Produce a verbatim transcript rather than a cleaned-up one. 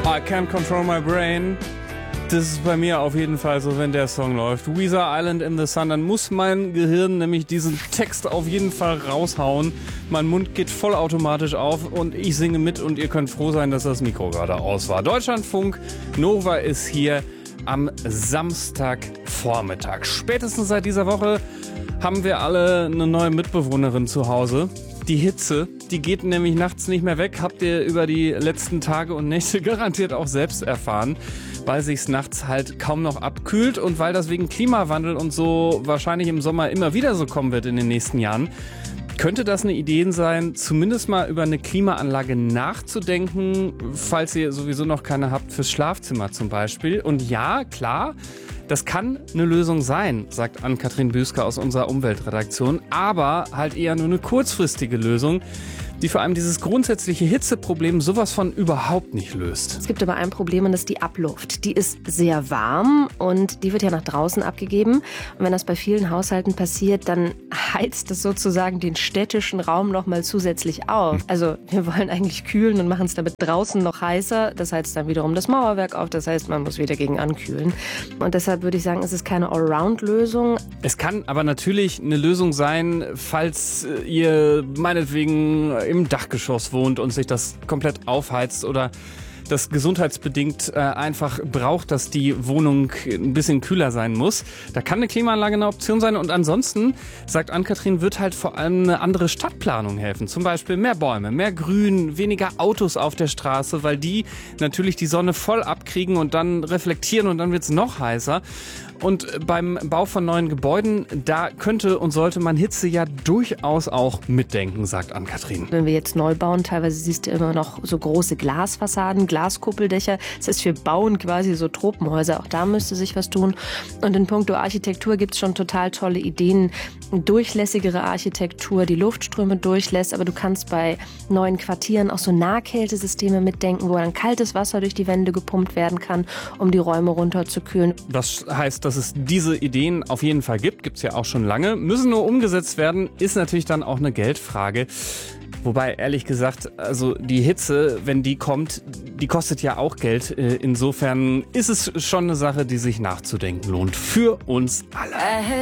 I can't control my brain. Das ist bei mir auf jeden Fall so, wenn der Song läuft. Weezer Island in the Sun, dann muss mein Gehirn nämlich diesen Text auf jeden Fall raushauen. Mein Mund geht vollautomatisch auf und ich singe mit und ihr könnt froh sein, dass das Mikro gerade aus war. Deutschlandfunk Nova ist hier am Samstagvormittag. Spätestens seit dieser Woche haben wir alle eine neue Mitbewohnerin zu Hause. Die Hitze, die geht nämlich nachts nicht mehr weg, habt ihr über die letzten Tage und Nächte garantiert auch selbst erfahren, weil sich's nachts halt kaum noch abkühlt und weil das wegen Klimawandel und so wahrscheinlich im Sommer immer wieder so kommen wird in den nächsten Jahren. Könnte das eine Idee sein, zumindest mal über eine Klimaanlage nachzudenken, falls ihr sowieso noch keine habt fürs Schlafzimmer zum Beispiel? Und ja, klar, das kann eine Lösung sein, sagt Ann-Kathrin Büsker aus unserer Umweltredaktion, aber halt eher nur eine kurzfristige Lösung, die vor allem dieses grundsätzliche Hitzeproblem sowas von überhaupt nicht löst. Es gibt aber ein Problem und das ist die Abluft. Die ist sehr warm und die wird ja nach draußen abgegeben. Und wenn das bei vielen Haushalten passiert, dann heizt es sozusagen den städtischen Raum noch mal zusätzlich auf. Hm. Also wir wollen eigentlich kühlen und machen es damit draußen noch heißer. Das heizt dann wiederum das Mauerwerk auf. Das heißt, man muss wieder gegen ankühlen. Und deshalb würde ich sagen, es ist keine Allround-Lösung. Es kann aber natürlich eine Lösung sein, falls ihr meinetwegen im Dachgeschoss wohnt und sich das komplett aufheizt oder das gesundheitsbedingt äh, einfach braucht, dass die Wohnung ein bisschen kühler sein muss. Da kann eine Klimaanlage eine Option sein und ansonsten, sagt Ann-Kathrin, wird halt vor allem eine andere Stadtplanung helfen. Zum Beispiel mehr Bäume, mehr Grün, weniger Autos auf der Straße, weil die natürlich die Sonne voll abkriegen und dann reflektieren und dann wird es noch heißer. Und beim Bau von neuen Gebäuden, da könnte und sollte man Hitze ja durchaus auch mitdenken, sagt Ann-Kathrin. Wenn wir jetzt neu bauen, teilweise siehst du immer noch so große Glasfassaden, Glaskuppeldächer. Das heißt, wir bauen quasi so Tropenhäuser. Auch da müsste sich was tun. Und in puncto Architektur gibt es schon total tolle Ideen. Durchlässigere Architektur, die Luftströme durchlässt. Aber du kannst bei neuen Quartieren auch so Nahkältesysteme mitdenken, wo dann kaltes Wasser durch die Wände gepumpt werden kann, um die Räume runterzukühlen. Das heißt, dass es diese Ideen auf jeden Fall gibt, gibt es ja auch schon lange, müssen nur umgesetzt werden, ist natürlich dann auch eine Geldfrage. Wobei, ehrlich gesagt, also die Hitze, wenn die kommt, die kostet ja auch Geld. Insofern ist es schon eine Sache, die sich nachzudenken lohnt. Für uns alle.